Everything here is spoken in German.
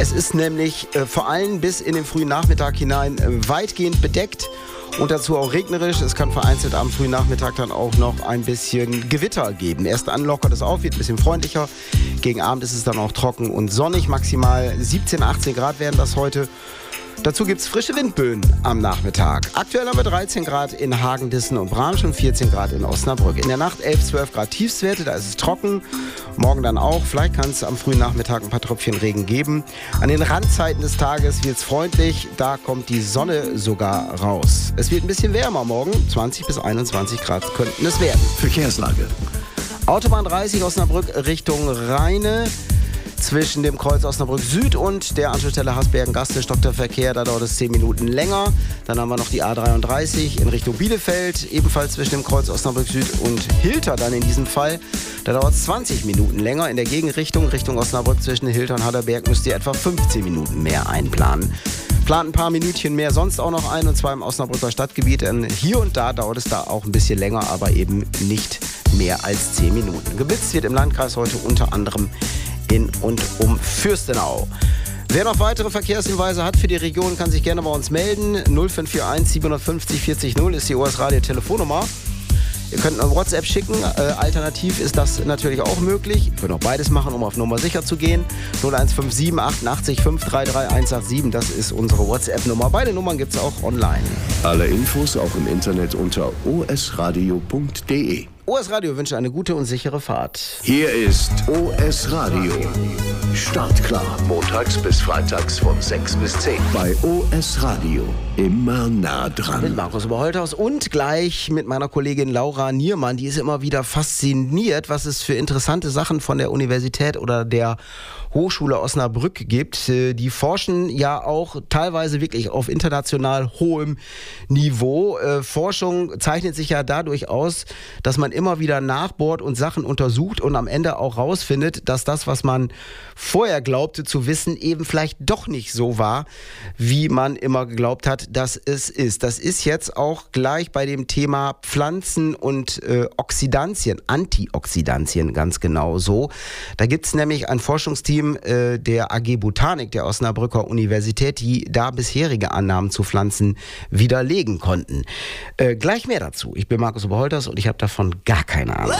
Es ist nämlich vor allem bis in den frühen Nachmittag hinein weitgehend bedeckt und dazu auch regnerisch. Es kann vereinzelt am frühen Nachmittag dann auch noch ein bisschen Gewitter geben. Erst dann lockert es auf, wird ein bisschen freundlicher. Gegen Abend ist es dann auch trocken und sonnig. Maximal 17, 18 Grad werden das heute. Dazu gibt es frische Windböen am Nachmittag. Aktuell haben wir 13 Grad in Hagen-Dissen und Bramsch und 14 Grad in Osnabrück. In der Nacht 11, 12 Grad Tiefstwerte, da ist es trocken. Morgen dann auch. Vielleicht kann es am frühen Nachmittag ein paar Tröpfchen Regen geben. An den Randzeiten des Tages wird es freundlich. Da kommt die Sonne sogar raus. Es wird ein bisschen wärmer morgen. 20 bis 21 Grad könnten es werden. Verkehrslage. Autobahn 30 Osnabrück Richtung Rheine. Zwischen dem Kreuz Osnabrück Süd und der Anschlussstelle Hasbergen-Gaste stockt der Verkehr, da dauert es 10 Minuten länger. Dann haben wir noch die A33 in Richtung Bielefeld, ebenfalls zwischen dem Kreuz Osnabrück Süd und Hilter dann in diesem Fall. Da dauert es 20 Minuten länger. In der Gegenrichtung, Richtung Osnabrück zwischen Hilter und Harderberg, müsst ihr etwa 15 Minuten mehr einplanen. Plant ein paar Minütchen mehr sonst auch noch ein, und zwar im Osnabrücker Stadtgebiet. Denn hier und da dauert es da auch ein bisschen länger, aber eben nicht mehr als 10 Minuten. Geblitzt wird im Landkreis heute unter anderem in und um Fürstenau. Wer noch weitere Verkehrshinweise hat für die Region, kann sich gerne bei uns melden. 0541 750 40 0 ist die OS Radio Telefonnummer. Ihr könnt eine WhatsApp schicken. Alternativ ist das natürlich auch möglich. Ihr könnt auch beides machen, um auf Nummer sicher zu gehen. 0157 88 533 187, das ist unsere WhatsApp-Nummer. Beide Nummern gibt es auch online. Alle Infos auch im Internet unter osradio.de. OS Radio wünscht eine gute und sichere Fahrt. Hier ist OS Radio. Startklar. Montags bis freitags von 6 bis 10. Bei OS Radio. Immer nah dran. Mit Markus Oberholthaus und gleich mit meiner Kollegin Laura Niermann. Die ist immer wieder fasziniert, was es für interessante Sachen von der Universität oder der Hochschule Osnabrück gibt. Die forschen ja auch teilweise wirklich auf international hohem Niveau. Forschung zeichnet sich ja dadurch aus, dass man immer wieder nachbohrt und Sachen untersucht und am Ende auch rausfindet, dass das, was man vorher glaubte zu wissen, eben vielleicht doch nicht so war, wie man immer geglaubt hat, dass es ist. Das ist jetzt auch gleich bei dem Thema Pflanzen und Oxidantien, Antioxidantien ganz genau so. Da gibt es nämlich ein Forschungsteam der AG Botanik der Osnabrücker Universität, die da bisherige Annahmen zu Pflanzen widerlegen konnten. Gleich mehr dazu. Ich bin Markus Oberholthaus und ich habe davon gar keine Ahnung.